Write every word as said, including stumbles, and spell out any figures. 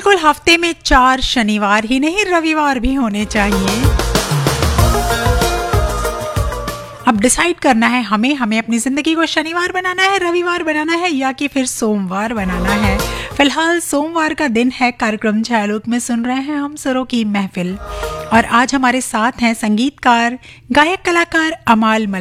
बिल्कुल हफ्ते में चार शनिवार ही नहीं रविवार भी होने चाहिए। अब डिसाइड करना है हमें हमें अपनी जिंदगी को शनिवार बनाना है, रविवार बनाना है या कि फिर सोमवार बनाना है। फिलहाल सोमवार का दिन है। कार्यक्रम छायालोक में सुन रहे हैं हम सुरों की महफिल और आज हमारे साथ हैं संगीतकार गायक कलाकार अमाल मलिक।